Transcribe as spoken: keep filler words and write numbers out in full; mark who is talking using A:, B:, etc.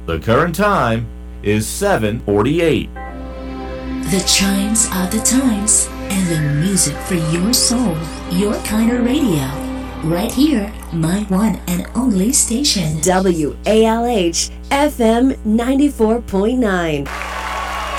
A: The current time is seven forty-eight.
B: The chimes are the times and the music for your soul, your kind of radio. Right here, my one and only station.
C: W A L H F M ninety-four point nine.